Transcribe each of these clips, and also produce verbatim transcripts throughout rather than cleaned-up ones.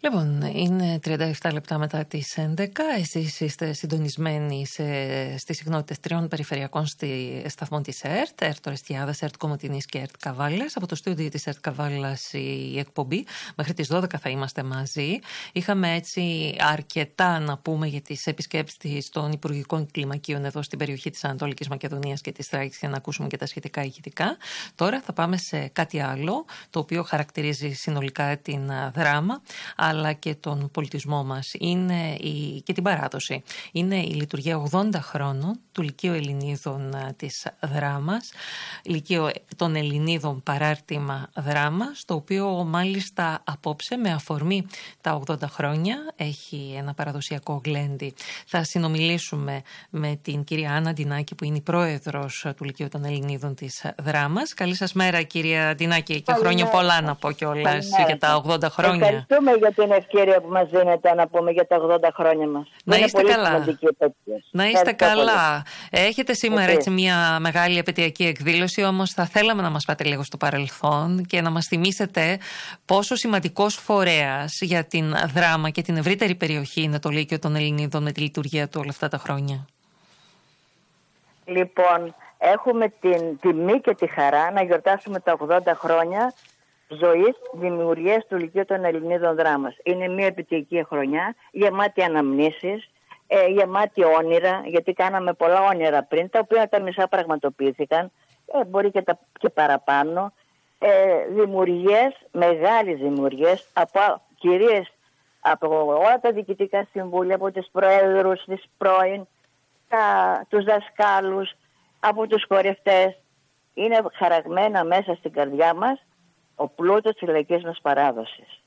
Λοιπόν, είναι τριάντα επτά λεπτά μετά τις έντεκα. Εσείς είστε συντονισμένοι σε, στις συχνότητες τριών περιφερειακών στη, σταθμών της ΕΡΤ, ΕΡΤ Ορεστιάδας, ΕΡΤ Κομοτηνής και ΕΡΤ Καβάλας. Από το στούντιο της ΕΡΤ Καβάλας η εκπομπή. Μέχρι τις δώδεκα θα είμαστε μαζί. Είχαμε έτσι αρκετά να πούμε για τις επισκέψεις των Υπουργικών Κλιμακίων εδώ στην περιοχή της Ανατολικής Μακεδονίας και της Θράκης για να ακούσουμε και τα σχετικά ηχητικά. Τώρα θα πάμε σε κάτι άλλο, το οποίο χαρακτηρίζει συνολικά την Δράμα, αλλά και τον πολιτισμό μας, είναι η, και την παράδοση. Είναι η λειτουργία ογδόντα χρόνων του Λυκείου Ελληνίδων της Δράμας, Λυκείο των Ελληνίδων Παράρτημα Δράμας, το οποίο μάλιστα απόψε με αφορμή τα ογδόντα χρόνια έχει ένα παραδοσιακό γλέντι. Θα συνομιλήσουμε με την κυρία Άννα Ντινάκη, που είναι η πρόεδρος του Λυκείου των Ελληνίδων της Δράμας. Καλή σας μέρα, κυρία Ντινάκη, και χρόνια πολλά να πω κιόλας για τα ογδόντα χρόνια. Ευχαριστούμε για την ευκαιρία που μας δίνετε να πούμε για τα ογδόντα χρόνια μας. Να είναι είστε πολύ καλά. Να είστε Ευχαριστώ καλά. Πολύ. Έχετε σήμερα okay. έτσι μια μεγάλη επαιτειακή εκδήλωση, όμως θα θέλαμε να μας πάτε λίγο στο παρελθόν και να μας θυμίσετε πόσο σημαντικός φορέας για την Δράμα και την ευρύτερη περιοχή είναι το Λύκειο των Ελληνίδων με τη λειτουργία του όλα αυτά τα χρόνια. Λοιπόν, έχουμε την τιμή και τη χαρά να γιορτάσουμε τα ογδόντα χρόνια ζωής δημιουργίας του Λυκείου των Ελληνίδων Δράμας. Είναι μια επιτυχική χρονιά, γεμάτη αναμνήσεις, ε, γεμάτη όνειρα, γιατί κάναμε πολλά όνειρα πριν, τα οποία τα μισά πραγματοποιήθηκαν, ε, μπορεί και, τα, και παραπάνω. Ε, δημιουργίες, μεγάλες δημιουργίες, από κυρίες από όλα τα διοικητικά συμβούλια, από τις προέδρους της πρώην, τα, τους δασκάλους, από τους χορευτές. Είναι χαραγμένα μέσα στην καρδιά μας ο πλούτος της λαϊκής μας παράδοσης.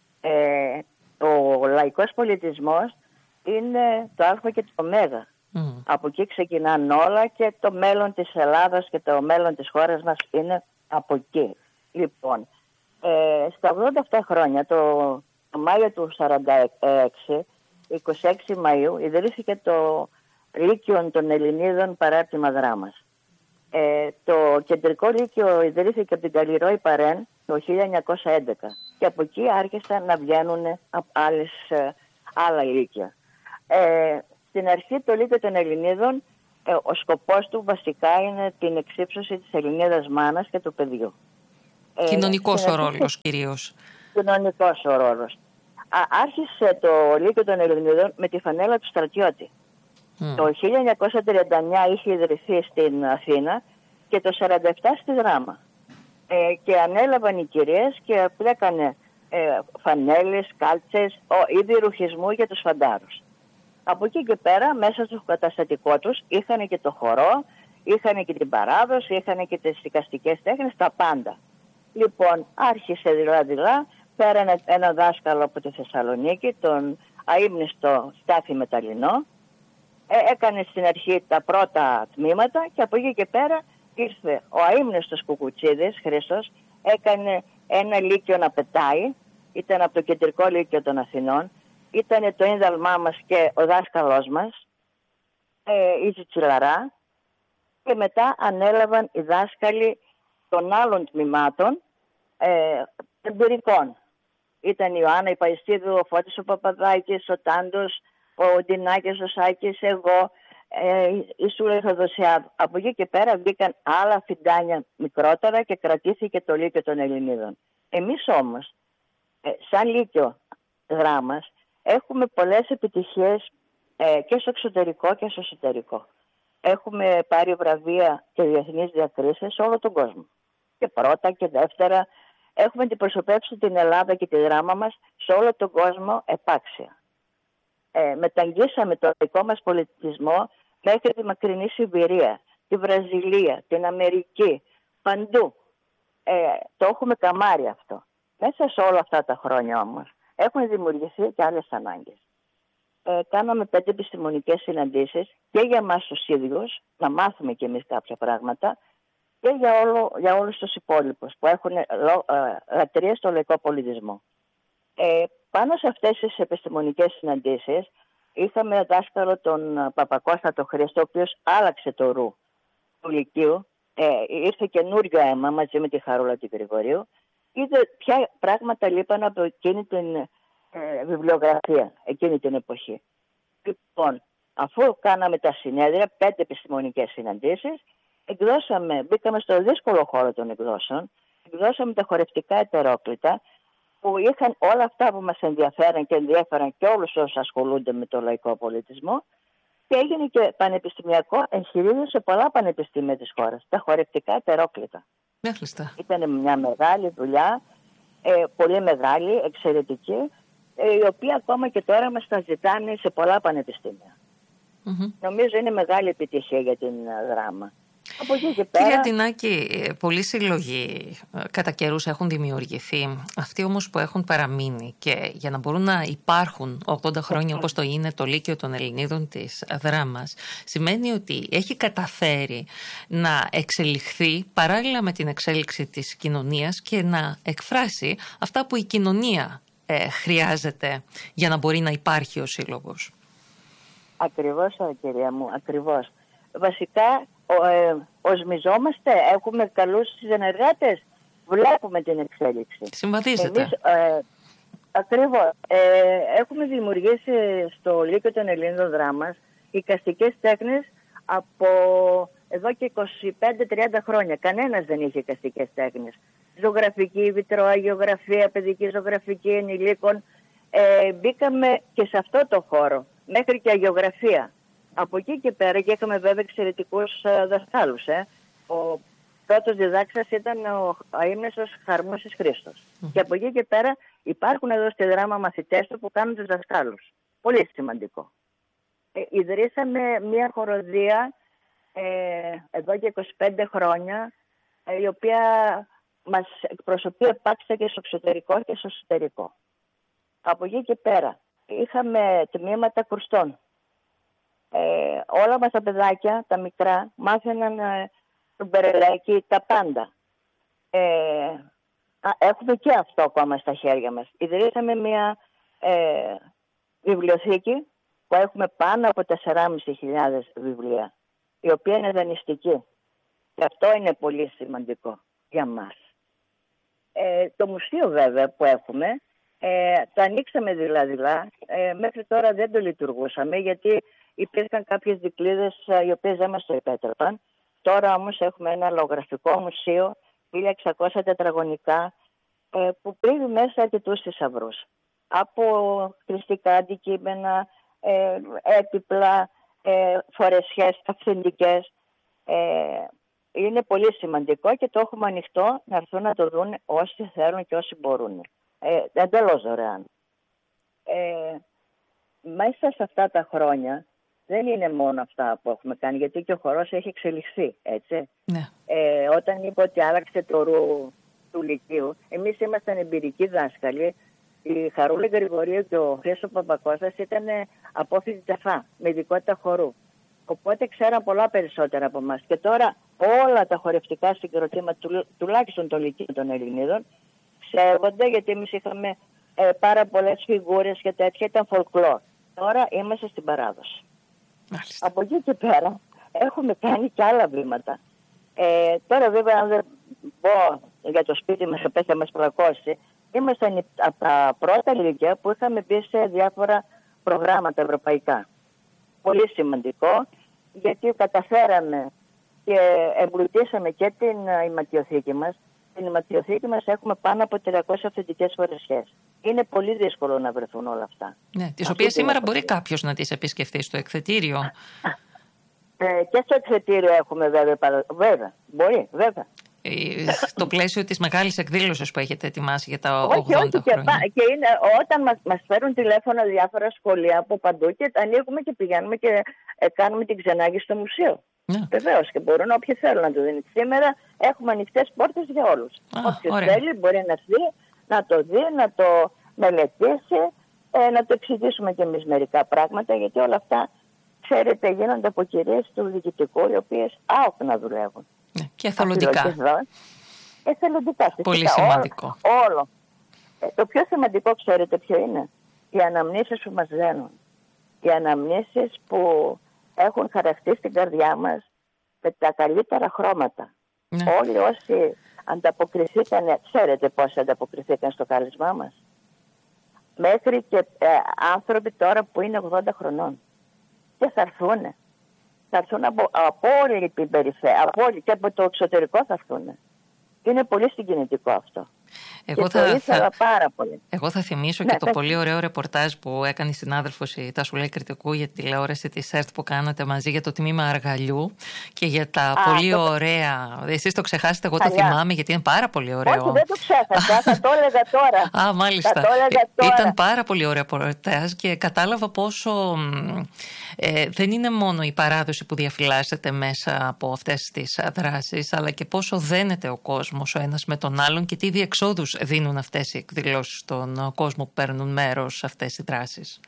Ε, ο λαϊκός πολιτισμός είναι το α και το ω. Mm. Από εκεί ξεκινάνε όλα και το μέλλον της Ελλάδας και το μέλλον της χώρας μας είναι από εκεί. Λοιπόν, ε, στα ογδόντα επτά χρόνια, το, το Μάιο του σαράντα έξι, είκοσι έξι Μαΐου, ιδρύθηκε το Λύκειο των Ελληνίδων Παράρτημα Δράμας. Ε, το κεντρικό λύκειο ιδρύθηκε από την Καλλιρόη Παρέν το χίλια εννιακόσια έντεκα και από εκεί άρχισαν να βγαίνουν άλλες, άλλα λύκεια. Ε, στην αρχή το Λύκειο των Ελληνίδων, ε, ο σκοπός του βασικά είναι την εξύψωση της Ελληνίδας μάνας και του παιδιού. Κοινωνικός ε, ο ρόλος κυρίως. Κοινωνικός ο ρόλος. Α, άρχισε το Λύκειο των Ελληνίδων με τη φανέλα του στρατιώτη. Mm. Το χίλια εννιακόσια τριάντα εννιά είχε ιδρυθεί στην Αθήνα και το σαράντα επτά στη Δράμα. Ε, και ανέλαβαν οι κυρίες και πλέκανε ε, φανέλες, κάλτσες, ο, είδη ρουχισμού για τους φαντάρους. Από εκεί και πέρα, μέσα στο καταστατικό τους, είχαν και το χορό, είχαν και την παράδοση, είχαν και τις δικαστικές τέχνες, τα πάντα. Λοιπόν, άρχισε δειλά-δειλά, πέρανε ένα δάσκαλο από τη Θεσσαλονίκη, τον αείμνηστο Στάθη Μεταλλινό, ε, έκανε στην αρχή τα πρώτα τμήματα και από εκεί και πέρα ήρθε ο αείμνηστος Κουκουτσίδης Χρήστος, έκανε ένα λύκειο να πετάει, ήταν από το κεντρικό λύκειο των Αθηνών, ήταν το ίνδαλμά μας και ο δάσκαλός μας, ε, η Τσιτσιλαρά, και μετά ανέλαβαν οι δάσκαλοι των άλλων τμήματων ε, εμπειρικών. Ήταν η Ιωάννα η Παϊστίδου, ο Φώτης ο Παπαδάκης, ο Τάντος, ο Ντινάκης, ο Σάκης, εγώ, ε, η Σούλα η Θεοδοσιάδου. Από εκεί και πέρα βγήκαν άλλα φιντάνια μικρότερα και κρατήθηκε το Λύκειο των Ελληνίδων. Εμείς όμως, ε, σαν Λύκειο Δράμας, έχουμε πολλές επιτυχίες ε, και στο εξωτερικό και στο εσωτερικό. Έχουμε πάρει βραβεία και διεθνείς διακρίσεις σε όλο τον κόσμο. Και πρώτα και δεύτερα. Έχουμε αντιπροσωπεύσει την Ελλάδα και τη Δράμα μας σε όλο τον κόσμο επάξια. Ε, μεταγγίσαμε το δικό μας πολιτισμό μέχρι τη μακρινή Σιβηρία, τη Βραζιλία, την Αμερική, παντού. Ε, το έχουμε καμάρει αυτό. Μέσα σε όλα αυτά τα χρόνια όμως έχουν δημιουργηθεί και άλλες ανάγκες. Ε, κάναμε πέντε επιστημονικές συναντήσεις και για εμάς τους ίδιους, να μάθουμε κι εμείς κάποια πράγματα, και για, όλο, για όλους τους υπόλοιπους που έχουν ε, λατρεία στο λαϊκό πολιτισμό. Ε, πάνω σε αυτές τις επιστημονικές συναντήσεις είχαμε δάσκαλο τον Παπακώστα τον Χρήστο, ο οποίος άλλαξε το ρου του Λυκείου, ε, ήρθε καινούριο αίμα μαζί με τη Χαρούλα την Γρηγορίου, είδε ποια πράγματα λείπαν από εκείνη την ε, βιβλιογραφία εκείνη την εποχή. Λοιπόν, αφού κάναμε τα συνέδρια, πέντε επιστημονικές συναντήσεις, εκδώσαμε, μπήκαμε στο δύσκολο χώρο των εκδόσεων, εκδώσαμε τα χορευτικά ετερόκλητα, που είχαν όλα αυτά που μας ενδιαφέραν και ενδιαφέραν και όλους όσους ασχολούνται με το λαϊκό πολιτισμό, και έγινε και πανεπιστημιακό εγχειρίδιο σε πολλά πανεπιστήμια της χώρας, τα χορευτικά ετερόκλητα. Ήταν μια μεγάλη δουλειά, ε, πολύ μεγάλη, εξαιρετική, ε, η οποία ακόμα και τώρα μας τα ζητάνε σε πολλά πανεπιστήμια. Mm-hmm. Νομίζω είναι μεγάλη επιτυχία για την δράμα. Από εκεί και πέρα... Κυρία Τινάκη, πολλοί συλλογοί κατά καιρούς έχουν δημιουργηθεί. Αυτοί όμως που έχουν παραμείνει και για να μπορούν να υπάρχουν ογδόντα χρόνια όπως το είναι το Λύκειο των Ελληνίδων της Δράμας, σημαίνει ότι έχει καταφέρει να εξελιχθεί παράλληλα με την εξέλιξη της κοινωνίας και να εκφράσει αυτά που η κοινωνία ε, χρειάζεται για να μπορεί να υπάρχει ο σύλλογος. Ακριβώς, κυρία μου, ακριβώς. Βασικά, ε, οσμιζόμαστε, έχουμε καλούς συνεργάτες, βλέπουμε την εξέλιξη. Συμβαδίζετε. Εμείς, ε, ακριβώς. Ε, έχουμε δημιουργήσει στο Λύκειο των Ελλήνων Δράμας εικαστικές τέχνες από εδώ και είκοσι πέντε τριάντα χρόνια. Κανένας δεν είχε εικαστικές τέχνες. Ζωγραφική, βιτρώα, γεωγραφία, παιδική ζωγραφική, ενηλίκων. Ε, μπήκαμε και σε αυτό το χώρο, μέχρι και αγιογραφία. Από εκεί και πέρα, και είχαμε βέβαια εξαιρετικούς δασκάλους. Ε. Ο πρώτος διδάξας ήταν ο αείμνηστος Χαρμούσης Χρήστος. Mm. Και από εκεί και πέρα υπάρχουν εδώ στη Δράμα μαθητές του που κάνουν τους δασκάλους. Πολύ σημαντικό. Ε, ιδρύσαμε μια χοροδία ε, εδώ και είκοσι πέντε χρόνια, ε, η οποία μας εκπροσωπεί επάξια και στο εξωτερικό και στο εσωτερικό. Από εκεί και πέρα είχαμε τμήματα κουρστών. Ε, όλα μας τα παιδάκια, τα μικρά, μάθαιναν ε, τον Περελέκη, τα πάντα. Ε, α, έχουμε και αυτό ακόμα στα χέρια μας. Ιδρύσαμε μια ε, βιβλιοθήκη που έχουμε πάνω από τέσσερις χιλιάδες πεντακόσια βιβλία, η οποία είναι δανειστική. Και αυτό είναι πολύ σημαντικό για μας. Ε, το μουσείο βέβαια που έχουμε, ε, το ανοίξαμε δειλά-δειλά. Ε, μέχρι τώρα δεν το λειτουργούσαμε γιατί υπήρχαν κάποιες δικλείδες οι οποίες δεν μας το επέτρεπαν. Τώρα όμως έχουμε ένα λογογραφικό μουσείο, χίλια εξακόσια τετραγωνικά, που κρύβει μέσα αρκετούς θησαυρούς. Από χρηστικά αντικείμενα, έπιπλα, φορεσιές αυθεντικές. Είναι πολύ σημαντικό και το έχουμε ανοιχτό να έρθουν να το δουν όσοι θέλουν και όσοι μπορούν. Εντελώς δωρεάν. Μέσα σε αυτά τα χρόνια δεν είναι μόνο αυτά που έχουμε κάνει, γιατί και ο χορός έχει εξελιχθεί, έτσι. Ναι. Ε, όταν είπε ότι άλλαξε το ρου του Λυκείου, εμείς ήμασταν εμπειρικοί δάσκαλοι. Η Χαρούλη Γρηγορίου και ο Χρήστος Παπακώστας ήταν απόφοιτοι τεφά, με ειδικότητα χορού. Οπότε ξέραν πολλά περισσότερα από εμάς. Και τώρα όλα τα χορευτικά συγκροτήματα, του, τουλάχιστον των Λυκείων των Ελληνίδων, ξέρονται, γιατί εμείς είχαμε ε, πάρα πολλές φιγούρες και τέτοια, ήταν folklore. Τώρα είμαστε στην παράδοση. Μάλιστα. Από εκεί και πέρα έχουμε κάνει και άλλα βήματα. Ε, τώρα βέβαια αν δεν πω για το σπίτι μας, που θα μας πλακώσει, ήμασταν από τα πρώτα ηλικία που είχαμε μπει σε διάφορα προγράμματα ευρωπαϊκά. Πολύ σημαντικό, γιατί καταφέραμε και εμπλουτίσαμε και την ηματιοθήκη μας. Στην ηματιοθήκη μας έχουμε πάνω από τριακόσιες αυθεντικές φορεσιές. Είναι πολύ δύσκολο να βρεθούν όλα αυτά. Ναι, τις οποίες σήμερα μπορεί κάποιος να τις επισκεφθεί στο εκθετήριο. Ε, και στο εκθετήριο έχουμε βέβαια, βέβαια, μπορεί, βέβαια. Στο πλαίσιο της μεγάλης εκδήλωσης που έχετε ετοιμάσει για τα όχι, ογδόντα όχι, χρόνια. Και, και είναι, όταν μας, μας φέρουν τηλέφωνα διάφορα σχολεία από παντού και ανοίγουμε και πηγαίνουμε και ε, κάνουμε την ξενάγηση στο μουσείο. Ναι. Βεβαίως, και μπορούν όποιοι θέλουν να το δίνουν. Σήμερα έχουμε ανοιχτές πόρτες για όλους. Όποιος θέλει μπορεί να έρθει, να το δει, να το μελετήσει, ε, να το εξηγήσουμε κι εμείς μερικά πράγματα, γιατί όλα αυτά, ξέρετε, γίνονται από κυρίες του διοικητικού, οι οποίες άοπνα δουλεύουν. Ναι, και εθελοντικά. Εθελοντικά. Πολύ σημαντικό. Όλο. όλο. Ε, το πιο σημαντικό, ξέρετε ποιο είναι? Οι αναμνήσεις που μας δένουν. Οι αναμνήσεις που έχουν χαρακτεί στην καρδιά μας με τα καλύτερα χρώματα. Ναι. Όλοι όσοι ανταποκριθήκαν, ξέρετε πώς ανταποκριθήκαν στο κάλεσμά μας? μέχρι και ε, άνθρωποι τώρα που είναι ογδόντα χρονών. Και θα έρθουν. Θα έρθουν από, από όλη την περιφέρεια, από όλη, και από το εξωτερικό θα έρθουν. Είναι πολύ συγκινητικό αυτό. Εγώ και θα, το ήθελα θα, πάρα πολύ. Εγώ θα θυμίσω ναι, και το θα... πολύ ωραίο ρεπορτάζ που έκανε η συνάδελφος η Τασουλέη Κρητικού για τη τηλεόραση της ΕΡΤ που κάνατε μαζί για το τμήμα Αργαλιού και για τα Α, πολύ το... ωραία. Εσείς το ξεχάσετε, εγώ Καλιά. το θυμάμαι γιατί είναι πάρα πολύ ωραίο. Όχι, δεν το ξέχασα, θα το έλεγα τώρα. Α, μάλιστα. Θα το έλεγα τώρα. Ήταν πάρα πολύ ωραίο ρεπορτάζ και κατάλαβα πόσο ε, δεν είναι μόνο η παράδοση που διαφυλάσσεται μέσα από αυτές τις δράσεις, αλλά και πόσο δένεται ο κόσμος ο ένας με τον άλλον και τι διεξόδους δίνουν αυτές οι εκδηλώσεις στον κόσμο που παίρνουν μέρος σε αυτές οι δράσεις.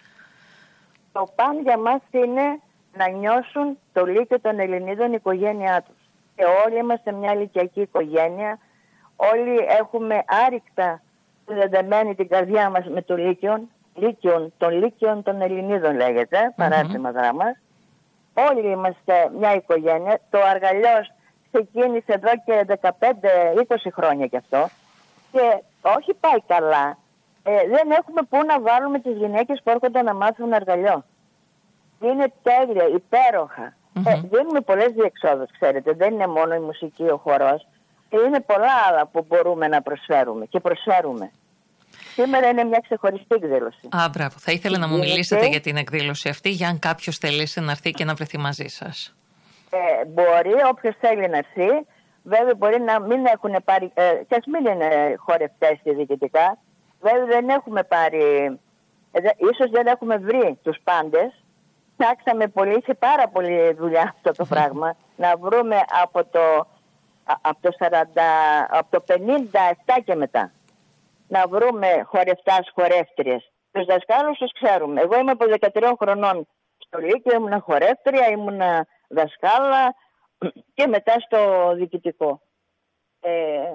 Το παν για μας είναι να νιώσουν το Λύκειο των Ελληνίδων η οικογένειά τους. Και όλοι είμαστε μια ηλικιακή οικογένεια. Όλοι έχουμε άρρηκτα συνδεδεμένη την καρδιά μας με το Λύκειο. Λύκειον, των Λύκειων των Ελληνίδων λέγεται, mm-hmm. παράρτημα δράμας. Όλοι είμαστε μια οικογένεια. Το Αργαλιός ξεκίνησε εδώ και δεκαπέντε είκοσι χρόνια κι αυτό. Και όχι πάει καλά. Ε, δεν έχουμε πού να βάλουμε τις γυναίκες που έρχονται να μάθουν αργαλιό. Είναι τέλεια, υπέροχα. Mm-hmm. Ε, δίνουμε πολλές διεξόδους, ξέρετε. Δεν είναι μόνο η μουσική, ο χορός. Είναι πολλά άλλα που μπορούμε να προσφέρουμε και προσφέρουμε. Σήμερα είναι μια ξεχωριστή εκδήλωση. Α, μπράβο. Θα ήθελα να μου μιλήσετε για την εκδήλωση αυτή, για αν κάποιος θελήσει να έρθει και να βρεθεί μαζί σας. Ε, μπορεί, όποιος θέλει να έρθει. Βέβαια μπορεί να μην έχουν πάρει, ε, και ας μην είναι χορευτές και διοικητικά. Βέβαια δεν έχουμε πάρει, ε, δε, ίσως δεν έχουμε βρει τους πάντες. Ψάξαμε πολύ, είχε πάρα πολύ δουλειά αυτό το πράγμα. Να βρούμε από το, α, από το, σαράντα, από το πενήντα επτά και μετά. Να βρούμε χορευτάς, χορεύτριες. Τους δασκάλους τους ξέρουμε. Εγώ είμαι από δεκατρία χρονών στο Λύκειο, ήμουνα χορεύτρια, ήμουνα δασκάλα και μετά στο διοικητικό. Ε,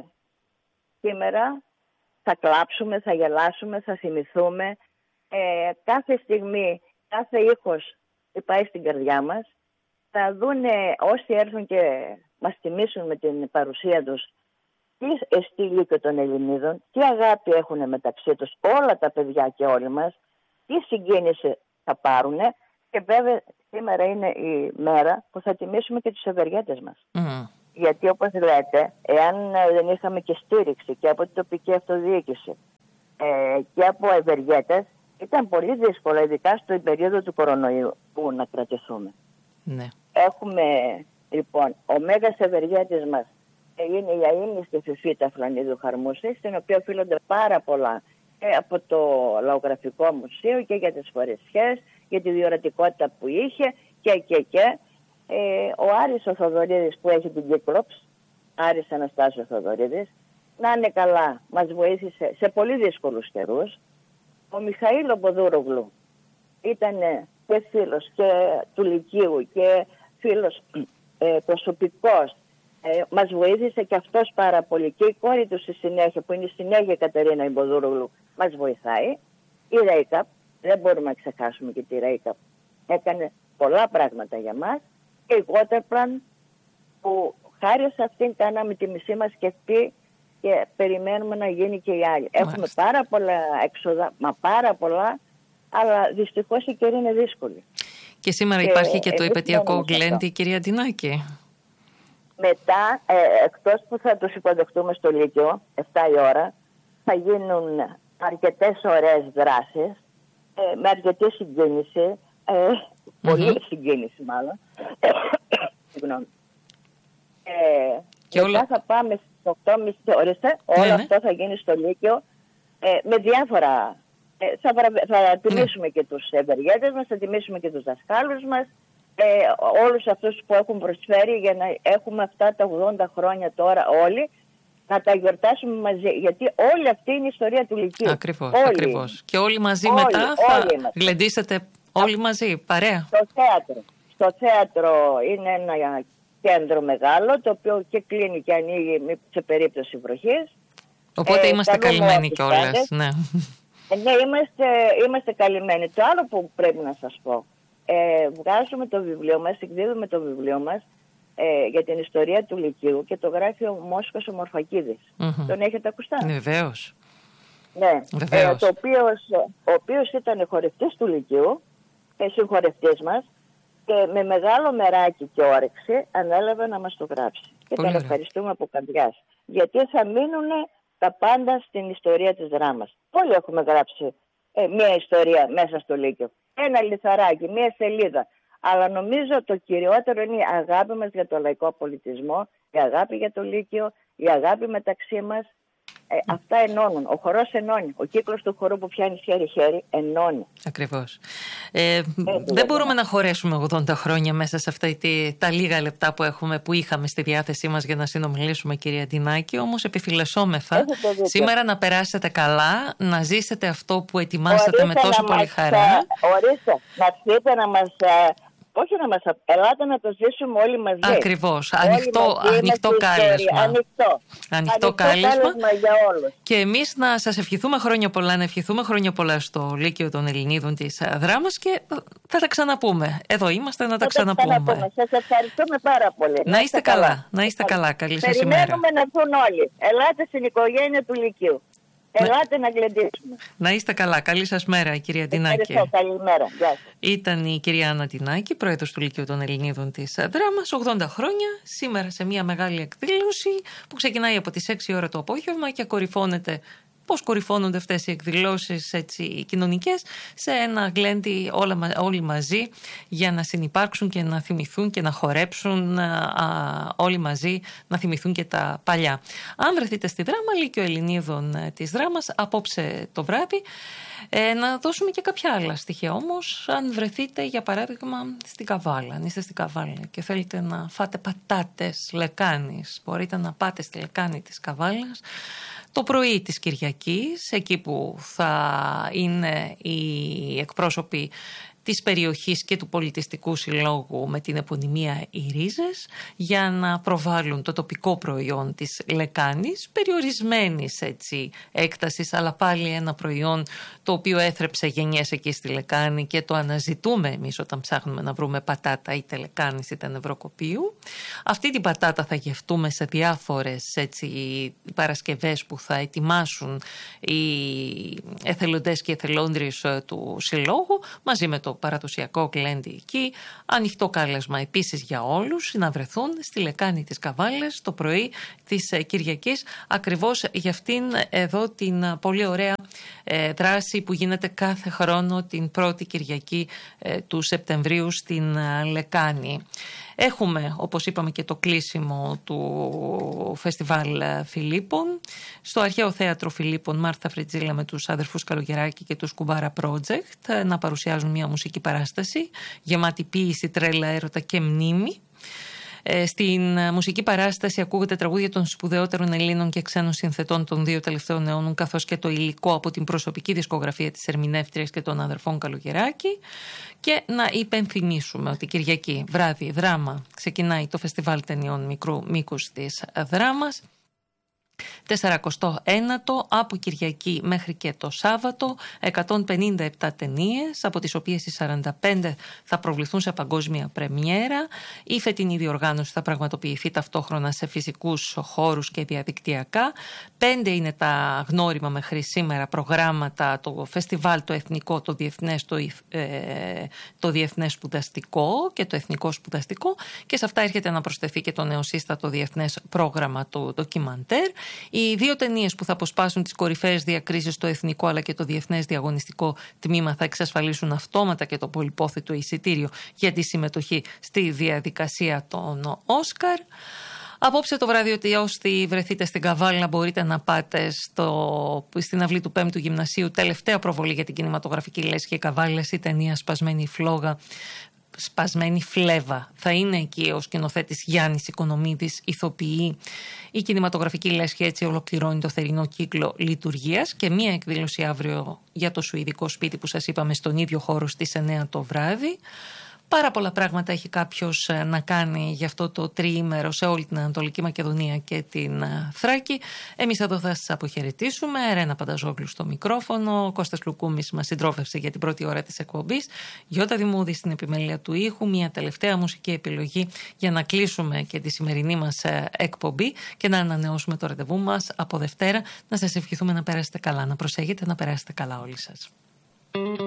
σήμερα θα κλάψουμε, θα γελάσουμε, θα θυμηθούμε. Ε, κάθε στιγμή, κάθε ήχος πάει στην καρδιά μας. Θα δούνε όσοι έρθουν και μας τιμήσουν με την παρουσία τους τι εστί Λύκειο των Ελληνίδων, τι αγάπη έχουν μεταξύ τους όλα τα παιδιά και όλοι μας, τι συγκίνηση θα πάρουν. Και βέβαια σήμερα είναι η μέρα που θα τιμήσουμε και τους ευεργέτες μας. Mm. Γιατί όπως λέτε, εάν δεν είχαμε και στήριξη και από την τοπική αυτοδιοίκηση ε, και από ευεργέτες, ήταν πολύ δύσκολο, ειδικά στην περίοδο του κορονοϊού, που να κρατηθούμε. Ναι. Έχουμε, λοιπόν, ο μέγας ευεργέτης μας είναι η αείμνηστη Φιφίτα Φλανίδου Χαρμούση, στην οποία οφείλονται πάρα πολλά ε, από το Λαογραφικό Μουσείο και για τις φορεσιές, για τη διορατικότητα που είχε και και και. Ε, ο Άρης ο Θοδωρίδης που έχει την Κύκλοψ, Άρης Αναστάσιος Θοδωρίδης, να είναι καλά, μας βοήθησε σε πολύ δύσκολους καιρούς. Ο Μιχαήλ Μποδούρογλου ήταν και φίλος και του Λυκείου και φίλος ε, προσωπικός. Ε, μας βοήθησε και αυτός πάρα πολύ. Και η κόρη του στη συνέχεια, που είναι η συνέχεια Κατερίνα Μποδούρογλου, μας βοηθάει. Η ΡΕΙΚΑΠ, δεν μπορούμε να ξεχάσουμε και τη ΡΕΙΚΑΠ, έκανε πολλά πράγματα για μας. Και η Waterplan, που χάρη σε αυτήν κάναμε τη μισή μας σκεφτεί και περιμένουμε να γίνει και οι άλλοι. Έχουμε Μάλιστα. πάρα πολλά έξοδα, μα πάρα πολλά, αλλά δυστυχώς η καιρή είναι δύσκολη. Και σήμερα και υπάρχει και το υπετειακό γλέντι, κυρία Ντινάκη. Μετά, ε, εκτός που θα τους υποδεχτούμε στο Λύκειο, επτά η ώρα, θα γίνουν αρκετές ωραίες δράσεις, ε, με αρκετή συγκίνηση, ε, mm-hmm. πολύ συγκίνηση μάλλον. Συγγνώμη. Ε, και μετά όλα... θα πάμε στις οκτώ και μισή, ορίστε, όλο ναι, αυτό θα γίνει στο Λύκειο, ε, με διάφορα... Ε, θα, θα τιμήσουμε ναι. και τους ευεργέτες μας, θα τιμήσουμε και τους δασκάλους μας, ε, όλους αυτούς που έχουν προσφέρει για να έχουμε αυτά τα ογδόντα χρόνια τώρα όλοι, να τα γιορτάσουμε μαζί. Γιατί όλη αυτή είναι η ιστορία του Λυκείου. Ακριβώς, όλοι. ακριβώς. Και όλοι μαζί όλοι, μετά θα όλοι γλεντήσετε όλοι μαζί, παρέα. Στο θέατρο. Στο θέατρο είναι ένα κέντρο μεγάλο, το οποίο και κλείνει και ανοίγει σε περίπτωση βροχής. Οπότε ε, είμαστε καλυμμένοι κιόλας. Ναι. Ε, ναι, είμαστε, είμαστε καλυμμένοι. Το άλλο που πρέπει να σας πω, ε, βγάζουμε το βιβλίο μας, εκδίδουμε το βιβλίο μας ε, για την ιστορία του Λυκείου και το γράφει ο Μόσχος ο Μορφακίδης. Mm-hmm. Τον έχετε ακουστά? Βεβαίως. Ναι, ε, το οποίος, ο οποίος ήταν χορευτής του Λυκείου, ε, συγχορευτής μας, και με μεγάλο μεράκι και όρεξη ανέλαβε να μας το γράψει. Και τον ευχαριστούμε από καρδιάς. Γιατί θα μείνουν τα πάντα στην ιστορία της δράμας. Όλοι έχουμε γράψει ε, μία ιστορία μέσα στο Λύκειο. Ένα λιθαράκι, μία σελίδα. Αλλά νομίζω το κυριότερο είναι η αγάπη μας για το λαϊκό πολιτισμό, η αγάπη για το Λύκειο, η αγάπη μεταξύ μας. Ε, αυτά ενώνουν. Ο χορός ενώνει. Ο κύκλος του χορού που πιάνει χέρι-χέρι ενώνει. Ακριβώς. Ε, δεν μπορούμε να χωρέσουμε ογδόντα χρόνια μέσα σε αυτά τα λίγα λεπτά που, έχουμε, που είχαμε στη διάθεσή μας για να συνομιλήσουμε, κυρία Ντινάκη. Όμως επιφυλασσόμεθα σήμερα να περάσετε καλά, να ζήσετε αυτό που ετοιμάσατε με τόσο πολύ χαρά. Ορίστε, να έρθετε να μας... Όχι να μας... Ελάτε να το ζήσουμε όλοι μαζί. Ακριβώς. Ανοιχτό, ανοιχτό κάλεσμα. Ανοιχτό. Ανοιχτό κάλεσμα. για όλους. Και εμείς να σας ευχηθούμε χρόνια πολλά, να ευχηθούμε χρόνια πολλά στο Λύκειο των Ελληνίδων της Δράμας και θα τα ξαναπούμε. Εδώ είμαστε να τα θα ξαναπούμε. ξαναπούμε. Σας ευχαριστούμε πάρα πολύ. Να είστε καλά. καλά. Να είστε καλά. Καλή σας ημέρα. Περιμένουμε να έρθουν όλοι. Ελάτε στην οικογένεια του Λυκείου. Ελάτε να γλεντήσουμε. Να είστε καλά. Καλή σας μέρα, κυρία Ντινάκη. Καλημέρα. Γεια σας. Ήταν η κυρία Άννα Ντινάκη, πρόεδρος του Λυκείου των Ελληνίδων της Δράμας, ογδόντα χρόνια, σήμερα σε μια μεγάλη εκδήλωση που ξεκινάει από τις έξι ώρα το απόγευμα και κορυφώνεται. Πώς κορυφώνονται αυτές οι εκδηλώσεις έτσι, κοινωνικές σε ένα γλέντι όλα, όλοι μαζί για να συνυπάρξουν και να θυμηθούν και να χορέψουν α, όλοι μαζί, να θυμηθούν και τα παλιά. Αν βρεθείτε στη Δράμα, Λύκειο Ελληνίδων της Δράμας, απόψε το βράδυ, ε, να δώσουμε και κάποια άλλα στοιχεία όμως. Αν βρεθείτε για παράδειγμα στην Καβάλα, αν είστε στην Καβάλα και θέλετε να φάτε πατάτες λεκάνης, μπορείτε να πάτε στη λεκάνη της Καβάλας το πρωί της Κυριακής, εκεί που θα είναι οι εκπρόσωποι της περιοχής και του πολιτιστικού συλλόγου με την επωνυμία οι Ρίζες, για να προβάλλουν το τοπικό προϊόν της λεκάνης, περιορισμένης έτσι έκτασης, αλλά πάλι ένα προϊόν το οποίο έθρεψε γενιές εκεί στη λεκάνη και το αναζητούμε εμείς όταν ψάχνουμε να βρούμε πατάτα είτε λεκάνης είτε νευροκοπίου. Αυτή την πατάτα θα γευτούμε σε διάφορες έτσι παρασκευές που θα ετοιμάσουν οι εθελοντές και εθελόντριες του συλλόγου μαζί με το παραδοσιακό γλέντι εκεί. Ανοιχτό κάλεσμα επίσης για όλους να βρεθούν στη λεκάνη της Καβάλας το πρωί της Κυριακής, ακριβώς για αυτήν εδώ την πολύ ωραία ε, δράση που γίνεται κάθε χρόνο την πρώτη Κυριακή ε, του Σεπτεμβρίου στην ε, λεκάνη. Έχουμε, όπως είπαμε, και το κλείσιμο του Φεστιβάλ Φιλίππων. Στο Αρχαίο Θέατρο Φιλίππων, Μάρθα Φριτζίλα με τους αδερφούς Καλογεράκη και τους Κουμπάρα Project να παρουσιάζουν μια μουσική παράσταση γεμάτη ποίηση, τρέλα, έρωτα και μνήμη. Στην μουσική παράσταση ακούγεται τραγούδια των σπουδαιότερων Ελλήνων και ξένων συνθετών των δύο τελευταίων αιώνων, καθώς και το υλικό από την προσωπική δισκογραφία της ερμηνεύτριας και των αδερφών Καλογεράκη. Και να υπενθυμίσουμε ότι Κυριακή βράδυ Δράμα ξεκινάει το Φεστιβάλ Ταινιών Μικρού Μήκους της Δράμας. σαρακοστό ένατο από Κυριακή μέχρι και το Σάββατο, εκατόν πενήντα επτά ταινίες, από τις οποίες οι σαράντα πέντε θα προβληθούν σε παγκόσμια πρεμιέρα. Η φετινή διοργάνωση θα πραγματοποιηθεί ταυτόχρονα σε φυσικούς χώρους και διαδικτυακά. Πέντε είναι τα γνώριμα μέχρι σήμερα προγράμματα, το φεστιβάλ, το εθνικό, το διεθνές, το, ε, το διεθνές σπουδαστικό και το εθνικό σπουδαστικό, και σε αυτά έρχεται να προσθεθεί και το νεοσύστατο διεθνές πρόγραμμα, το ντοκιμαντέρ. Οι δύο ταινίες που θα αποσπάσουν τις κορυφαίες διακρίσεις στο εθνικό αλλά και το διεθνές διαγωνιστικό τμήμα θα εξασφαλίσουν αυτόματα και το πολυπόθητο εισιτήριο για τη συμμετοχή στη διαδικασία των Όσκαρ. Απόψε το βράδυ, ότι όσοι βρεθείτε στην Καβάλα μπορείτε να πάτε στο, στην αυλή του πέμπτου Γυμνασίου, τελευταία προβολή για την κινηματογραφική λέσχη Καβάλας, η ταινία Σπασμένη Φλόγα. Σπασμένη Φλέβα. Θα είναι εκεί ο σκηνοθέτης Γιάννης Οικονομίδης, ηθοποιεί. Η κινηματογραφική λέσχη έτσι ολοκληρώνει το θερινό κύκλο λειτουργίας, και μία εκδήλωση αύριο για το Σουηδικό Σπίτι που σας είπαμε στον ίδιο χώρο στις εννιά το βράδυ. Πάρα πολλά πράγματα έχει κάποιος να κάνει για αυτό το τριήμερο σε όλη την Ανατολική Μακεδονία και την Θράκη. Εμείς εδώ θα σας αποχαιρετήσουμε. Ρένα Πανταζόγλου στο μικρόφωνο, Κώστας Λουκούμης μας συντρόφευσε για την πρώτη ώρα της εκπομπής, Γιώτα Δημούδη στην επιμέλεια του ήχου. Μια τελευταία μουσική επιλογή για να κλείσουμε και τη σημερινή μας εκπομπή και να ανανεώσουμε το ραντεβού μας από Δευτέρα. Να σας ευχηθούμε να περάσετε καλά, να προσέχετε, να περάσετε καλά όλοι σας.